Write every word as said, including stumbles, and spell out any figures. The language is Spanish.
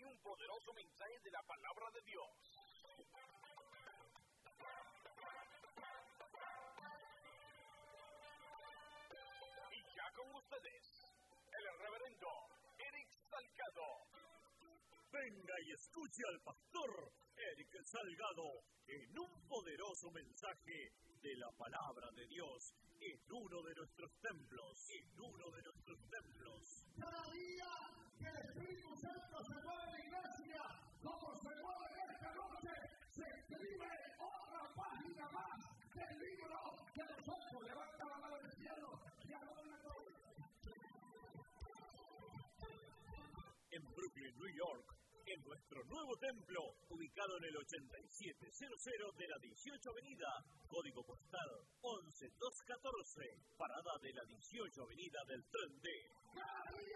y un poderoso mensaje de la palabra de Dios. Y ya con ustedes, el reverendo Eric Salgado. Venga y escuche al pastor Eric Salgado en un poderoso mensaje de la palabra de Dios en uno de nuestros templos, en uno de nuestros templos. Cada día que el Espíritu Santo se mueve en la iglesia, como se mueve en esta noche, se escribe otra página más del libro de los ojos. Levanta la mano del cielo y adora a Dios. En Brooklyn, New York, en nuestro nuevo templo, ubicado en el ochenta y siete cero cero de la dieciocho Avenida, código postal once mil doscientos catorce, parada de la dieciocho Avenida del Tren D.